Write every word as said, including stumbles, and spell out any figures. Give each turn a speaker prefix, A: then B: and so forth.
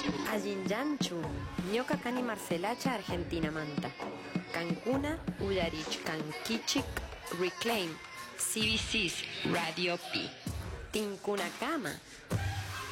A: Allinyanchu, ñoka kani Marcelacha Argentina manta. Cancuna, Uyarich, Canquichic, Reclaim, C B Cs, Radio P. Tincuna Cama,